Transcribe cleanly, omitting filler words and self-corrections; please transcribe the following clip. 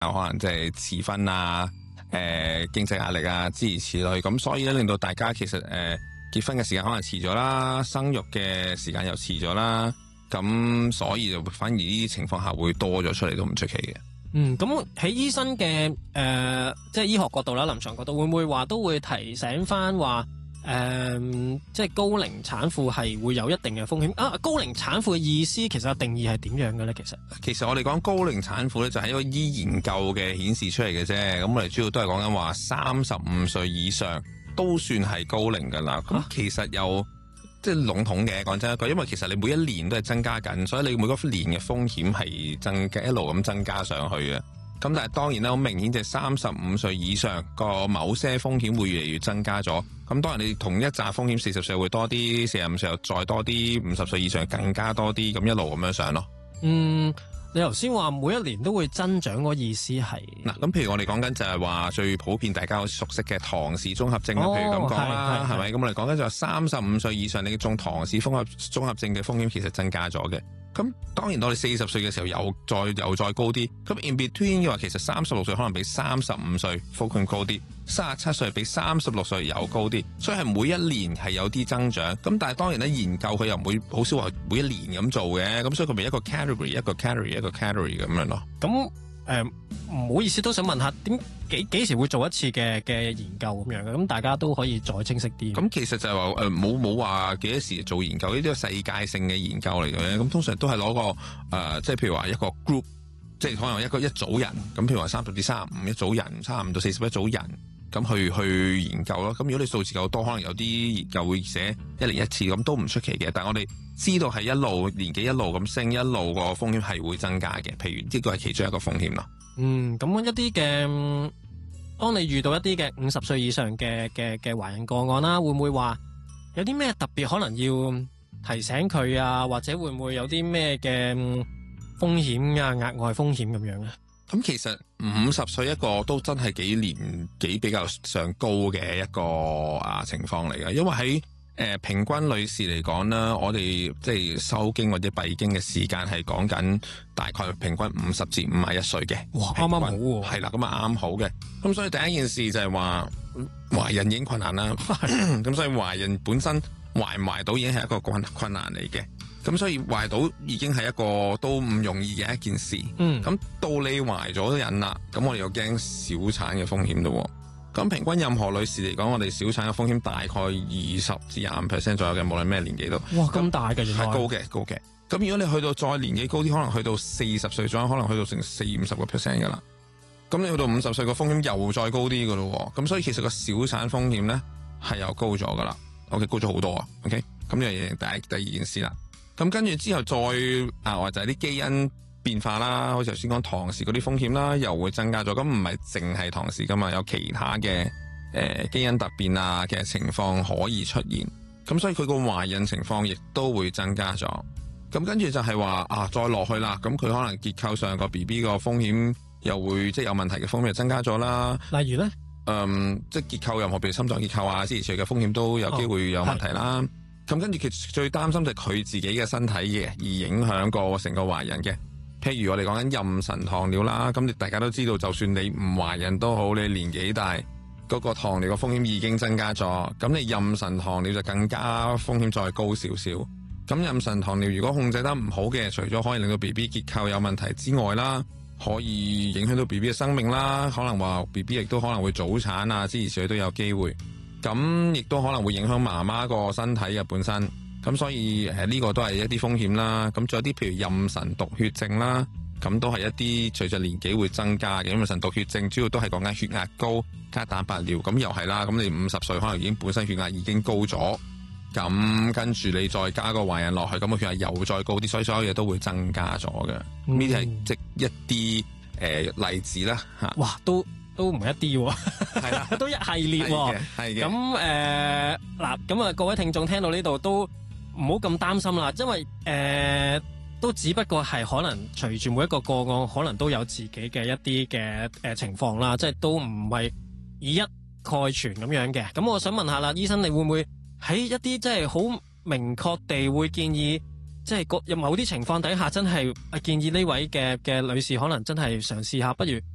可能即係遲婚啊、經濟壓力啊諸如此類，咁所以咧令到大家其實結婚嘅時間可能遲咗啦，生育嘅時間又遲咗啦，咁所以就反而呢啲情況下會多咗出嚟都唔出奇嘅。 咁喺醫生嘅即係醫學角度啦、臨床角度，會唔會話都會提醒翻話即係高齡產婦係會有一定嘅風險啊？高齡產婦嘅意思其實定義係點樣嘅咧？ 其實我哋講高齡產婦咧，就係一個醫研究嘅顯示出嚟嘅啫。咁我哋主要都係講緊話35歲以上都算係高齡噶啦。咁其實又即係籠統嘅講真一句，因為其實你每一年都係增加緊，所以你每個年嘅風險係一路咁增加上去嘅。咁但係當然啦，好明顯就係35歲以上個某些風險會越嚟越增加咗。咁當然你同一紮風險40歲會多啲，45歲又再多啲，50歲以上更加多啲，咁一路咁樣上咯。 你頭先話每一年都會增長，個意思係嗱，咁譬如我哋講緊就係話最普遍大家好熟悉嘅唐氏綜合症啦，譬如咁講啦，係咪？咁我哋講緊就係35歲以上你中唐氏綜合症嘅風險其實增加咗嘅。咁當然我哋40歲嘅時候又再高啲，咁 in between 嘅話其實36歲可能比35歲風險高啲，37歲比36歲又高啲，所以係每一年係有啲增長。咁但係當然咧，研究佢又唔會好少話每一年咁做嘅，咁所以佢咪一個 category 一個 category 咁樣咯。 咁唔好意思，都想問下幾時會做一次嘅研究咁樣嘅？咁大家都可以再清晰啲。 咁其實就係話冇話幾多時做研究，呢啲係世界性嘅研究嚟嘅。咁通常都係攞個即係譬如話一個 group， 即係可能一組人。咁譬如話30至35一組人，35到40一組人，咁去研究咯。咁如果你數字夠多，可能有啲研究會寫1年1次，咁都唔出奇嘅。但係我哋知道係一路年紀一路咁升，一路個風險係會增加嘅。譬如呢個係其中一個風險咯。 咁一啲嘅，當你遇到一啲嘅50歲以上嘅懷孕個案啦，會唔會話有啲咩特別可能要提醒佢啊？或者會唔會有啲咩嘅風險啊、額外風險咁樣啊？ 咁其實50歲一個都真係年紀比較上高嘅一個情況嚟嘅，因為喺平均女士嚟講啦，我哋即係收經或者閉經嘅時間係講緊大概平均50至51歲嘅。 哇，啱啱好喎。 係啦，咁啊啱好嘅。咁所以第一件事就係話懷孕已經困難啦。咁所以懷孕本身懷唔懷到已經係一個困難嚟嘅。咁所以懷到已經係一個都唔容易嘅一件事。咁到你懷咗孕啦，咁我哋又驚小產嘅風險咯。咁平均任何女士嚟講，我哋小產嘅風險大概20至25% 左右嘅，無論咩年紀都。 哇，咁大嘅，原來係高嘅。咁如果你去到再年紀高啲，可能去到40歲左右，可能去到成40-50% 噶啦。咁你去到50歲個風險又再高啲噶咯。咁所以其實個小產風險咧係又高咗噶啦。OK， 高咗好多啊。OK， 咁呢樣嘢第二件事啦。咁跟住之後再或者係啲基因變化啦，好似頭先講唐氏嗰啲風險啦，又會增加咗。咁唔係淨係唐氏噶嘛，有其他嘅基因突變啊嘅情況可以出現。咁所以佢個懷孕情況亦都會增加咗。咁跟住就係話再落去啦。咁佢可能結構上個 BB 個風險又會即係有問題嘅風險增加咗啦。 例如咧， 即係結構任何譬如心臟結構啊之類嘅風險都有機會有問題啦。咁跟住佢最擔心就係佢自己嘅身體嘅，而影響個成個懷孕嘅。譬如我哋講緊妊娠糖尿啦，咁大家都知道，就算你唔懷孕都好，你年紀大，嗰個糖尿嘅風險已經增加咗。咁你妊娠糖尿就更加風險再高少少。咁妊娠糖尿如果控制得唔好嘅，除咗可以令到 BB 結構有問題之外啦，可以影響到 BB 嘅生命啦，可能話 BB 亦都可能會早產啊，諸如此類都有機會。咁亦都可能會影響媽媽個身體嘅本身。咁所以呢個都係一啲風險啦。咁仲有啲譬如妊娠毒血症啦，咁都係一啲隨着年紀會增加嘅。妊娠毒血症主要都係講緊血壓高加蛋白尿，咁又係啦。咁你50歲可能已經本身血壓已經高咗，咁跟住你再加個懷孕落去，咁個血壓又再高啲，所以所有嘢都會增加咗嘅。呢啲係即一啲例子啦嚇。 哇，都唔係一啲喎，係啦，都一系列喎。 係嘅。 咁嗱，咁啊各位聽眾聽到呢度都唔好咁擔心啦，因為都只不過係可能隨住每一個個案，可能都有自己嘅一啲嘅情況啦，即係都唔係以一概全咁樣嘅。咁我想問下啦，醫生你會唔會喺一啲即係好明確地會建議，即係有某啲情況底下真係建議呢位嘅女士可能真係嘗試下，不如